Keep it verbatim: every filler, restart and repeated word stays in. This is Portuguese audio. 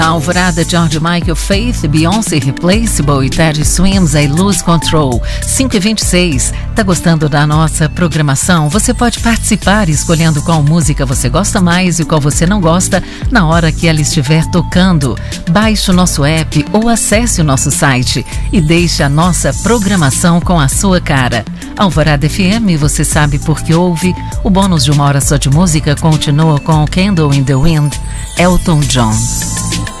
Alvorada, George Michael, Faith, Beyoncé, Replaceable e Teddy Swims, I Lose Control. cinco e vinte e seis. Tá gostando da nossa programação? Você pode participar escolhendo qual música você gosta mais e qual você não gosta na hora que ela estiver tocando. Baixe o nosso app ou acesse o nosso site e deixe a nossa programação com a sua cara. Alvorada F M, você sabe por que ouve. O bônus de uma hora só de música continua com Candle in the Wind, Elton John.